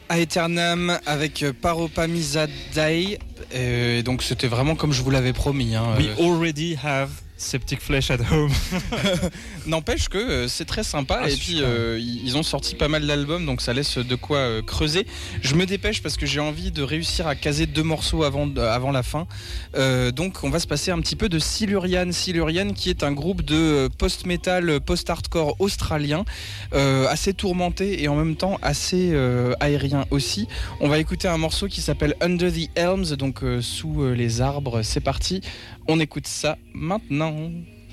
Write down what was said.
Aeternam avec Paropamizadai. Donc c'était vraiment comme je vous l'avais promis. We already have Septic Flesh at home. N'empêche que c'est très sympa et puis ils ont sorti pas mal d'albums, donc ça laisse de quoi creuser. Je me dépêche parce que j'ai envie de réussir à caser 2 morceaux avant la fin. Donc on va se passer un petit peu de Silurian qui est un groupe de post-metal, post-hardcore australien, assez tourmenté et en même temps assez aérien aussi. On va écouter un morceau qui s'appelle Under the Elms, donc sous les arbres. C'est parti, on écoute ça maintenant.